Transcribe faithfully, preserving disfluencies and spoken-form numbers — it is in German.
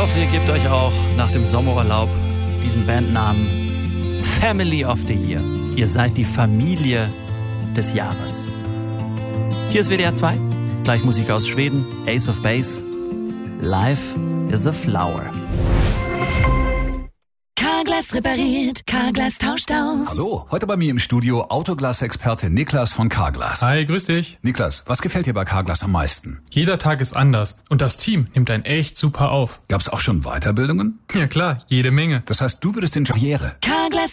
hoffe, ihr gebt euch auch nach dem Sommerurlaub diesen Bandnamen Family of the Year. Ihr seid die Familie des Jahres. Hier ist W D R zwei, gleich Musik aus Schweden, Ace of Base. Life is a flower. Carglass repariert, Carglass tauscht aus. Hallo, heute bei mir im Studio Autoglas-Experte Niklas von Carglass. Hi, grüß dich. Niklas, was gefällt dir bei Carglass am meisten? Jeder Tag ist anders und das Team nimmt einen echt super auf. Gab's auch schon Weiterbildungen? Ja klar, jede Menge. Das heißt, du würdest den Karriere. Carglass